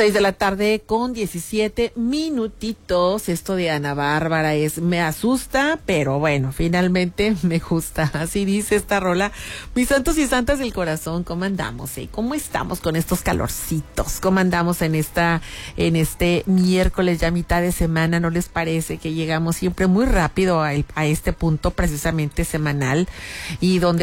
6:17 Esto de Ana Bárbara me asusta, pero bueno, finalmente me gusta. Así dice esta rola. Mis santos y santas del corazón, ¿cómo andamos? ¿Cómo estamos con estos calorcitos? ¿Cómo andamos en este miércoles, ya mitad de semana? ¿No les parece que llegamos siempre muy rápido a este punto precisamente semanal y donde